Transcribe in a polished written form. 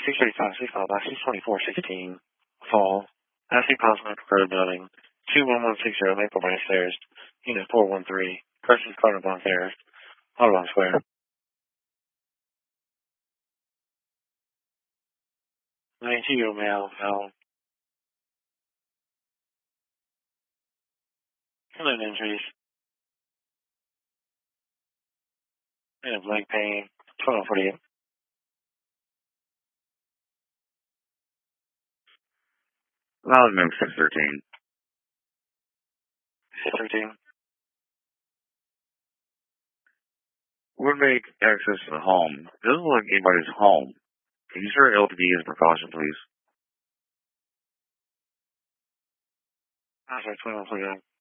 635, 6 followed by 62416, fall. Asking Cosmo Preferred Building, 21160 Maple Branch Terrace, Unit 413, Crescent Cardinal Blanc Terrace, Audubon Square. 92 male, Killing injuries, and a blank pain, 1248. Loud move 613. 613. Would make access to the home. Doesn't look like anybody's home. Can you start LTD as a precaution, please? I'm sorry, 2149.